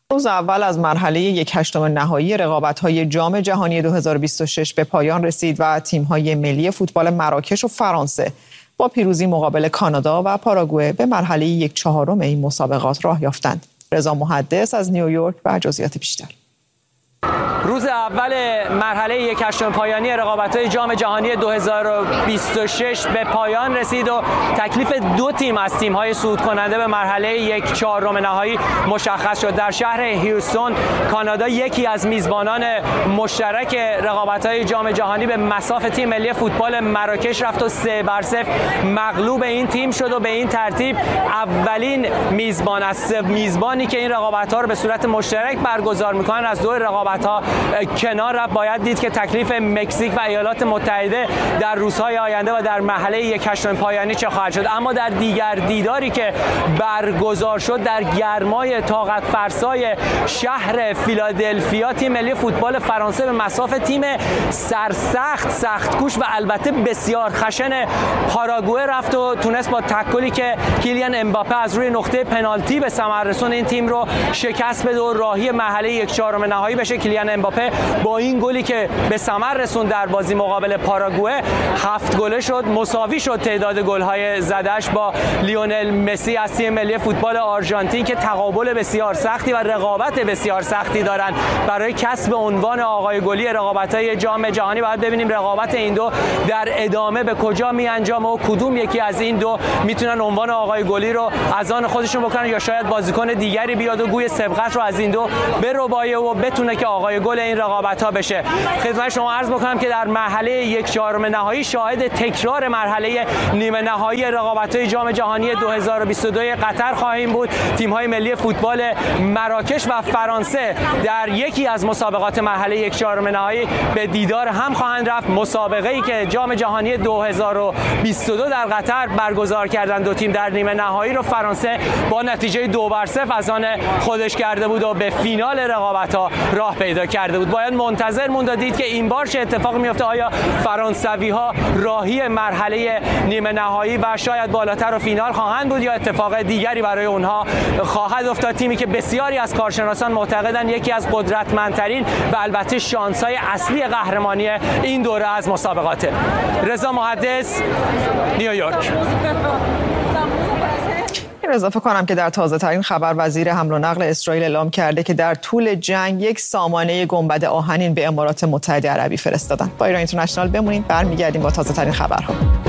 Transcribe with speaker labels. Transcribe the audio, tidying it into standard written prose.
Speaker 1: روز اول از مرحله 1/8 نهایی رقابت‌های جام جهانی 2026 به پایان رسید و تیم‌های ملی فوتبال مراکش و فرانسه با پیروزی مقابل کانادا و پاراگوئه به مرحله 1/4 این مسابقات راه یافتند. رضا محدث از نیویورک و جزئیات بیشتر.
Speaker 2: روز اول مرحله 1/8 پایانی رقابت‌های جام جهانی 2026 به پایان رسید و تکلیف دو تیم از تیم‌های صعود کننده به مرحله 1/4 نهایی مشخص شد. در شهر هیوستون کانادا یکی از میزبانان مشترک رقابت‌های جام جهانی به مصاف تیم ملی فوتبال مراکش رفت و 3-0 مغلوب این تیم شد و به این ترتیب اولین میزبان است. میزبانی که این رقابت‌ها رو به صورت مشترک برگزار می‌کنن از دو رقابت‌ها کنار رفت. باید دید که تکلیف مکزیک و ایالات متحده در روزهای آینده و در مرحله 1/8 پایانی چه خواهد شد. اما در دیگر دیداری که برگزار شد در گرمای طاقت فرسای شهر فیلادلفیا، تیم ملی فوتبال فرانسه به مصاف تیم سرسخت، سخت‌کوش و البته بسیار خشن پاراگوئه رفت و تونست با تکلی که کیلیان امباپه از روی نقطه پنالتی به ثمر رسون این تیم رو شکست بده و راهی مرحله 1/4 نهایی بشه. کیلیان امباپه با این گلی که به ثمر رسوند در بازی مقابل پاراگوئه 7 گله شد، مساوی شد تعداد گل‌های زدش با لیونل مسی از تیم ملی فوتبال آرژانتین که تقابل بسیار سختی و رقابت بسیار سختی دارن برای کسب عنوان آقای گلی رقابت‌های جام جهانی. باید ببینیم رقابت این دو در ادامه به کجا می‌انجامه و کدوم یکی از این دو میتونن عنوان آقای گلی رو از آن خودشون بکنن یا شاید بازیکن دیگری بیاد و گوی سبقت رو از این دو بربایه و بتونه که آقای گل این رقابت‌ها بشه. خدمت شما عرض می‌کنم که در مرحله 1/4 نهایی شاهد تکرار مرحله نیمه نهایی رقابت‌های جام جهانی 2022 قطر خواهیم بود. تیم‌های ملی فوتبال مراکش و فرانسه در یکی از مسابقات مرحله 1/4 نهایی به دیدار هم خواهند رفت. مسابقه‌ای که جام جهانی 2022 در قطر برگزار کردند دو تیم در نیمه نهایی رو فرانسه با نتیجه 2-0 از آن خودش کرده بود و به فینال رقابت‌ها راه پیدا کرده بود. باید منتظر موند دید که این بار چه اتفاقی میفته. آیا فرانسوی‌ها راهی مرحله نیمه نهایی و شاید بالاتر و فینال خواهند بود یا اتفاق دیگری برای اونها خواهد افتاد؟ تیمی که بسیاری از کارشناسان معتقدند یکی از قدرتمندترین و البته شانس‌های اصلی قهرمانی این دوره از مسابقاته. رضا محدث، نیویورک.
Speaker 1: اضافه کنم که در تازه ترین خبر وزیر حمل و نقل اسرائیل اعلام کرده که در طول جنگ یک سامانه گنبد آهنین به امارات متحده عربی فرستادند. با ایران اینترنشنال بمونید، برمیگردیم با تازه ترین خبرها.